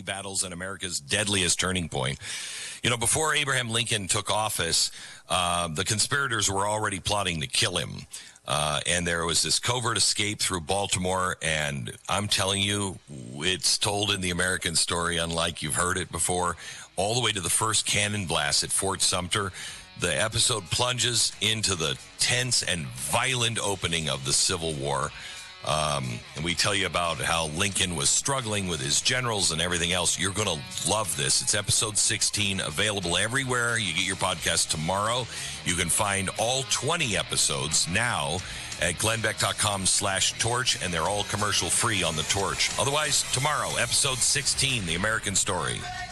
battles and America's deadliest turning point. You know, before Abraham Lincoln took office, the conspirators were already plotting to kill him. And there was this covert escape through Baltimore, and I'm telling you, it's told in the American story unlike you've heard it before, all the way to the first cannon blast at Fort Sumter. The episode plunges into the tense and violent opening of the Civil War. And we tell you about how Lincoln was struggling with his generals and everything else. You're going to love this. It's episode 16, available everywhere. You get your podcast tomorrow. You can find all 20 episodes now at glennbeck.com/torch, and they're all commercial free on the Torch. Otherwise, tomorrow, episode 16, The American Story.